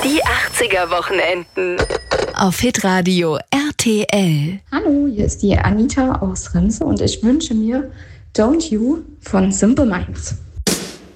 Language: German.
Die 80er Wochenenden. Auf Hitradio RTL. Hallo, hier ist die Anita aus Rinse und ich wünsche mir Don't You von Simple Minds.